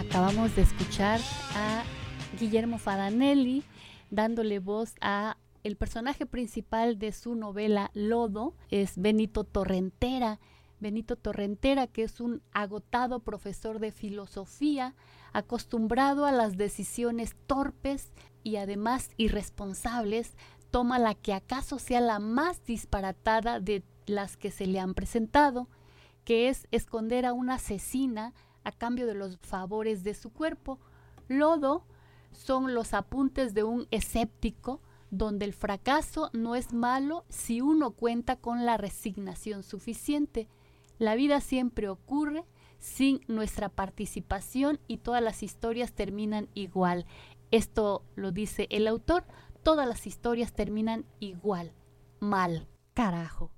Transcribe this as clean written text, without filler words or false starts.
Acabamos de escuchar a Guillermo Fadanelli dándole voz a el personaje principal de su novela Lodo. Es Benito Torrentera. Benito Torrentera, que es un agotado profesor de filosofía, acostumbrado a las decisiones torpes y además irresponsables, toma la que acaso sea la más disparatada de las que se le han presentado, que es esconder a una asesina a cambio de los favores de su cuerpo. Lodo son los apuntes de un escéptico, donde el fracaso no es malo si uno cuenta con la resignación suficiente. La vida siempre ocurre sin nuestra participación y todas las historias terminan igual. Esto lo dice el autor, todas las historias terminan igual, mal, carajo.